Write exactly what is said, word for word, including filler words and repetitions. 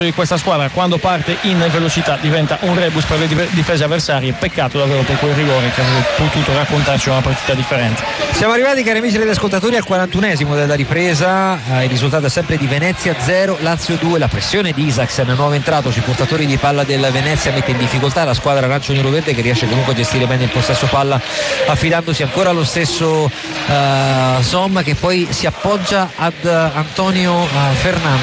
di questa squadra quando parte in velocità diventa un rebus per le difese avversarie. Peccato davvero per quel rigore che avrebbe potuto raccontarci una partita differente. Siamo arrivati, cari amici degli ascoltatori, al quarantunesimo della ripresa. Eh, il risultato è sempre di Venezia zero Lazio due. La pressione di Isaksen, nuovo entrato sui portatori di palla del Venezia, mette in difficoltà la squadra arancio-nero-verde, che riesce comunque a gestire bene il possesso palla affidandosi ancora allo stesso eh, Som, che poi si appoggia ad Antonio eh, Fernandez.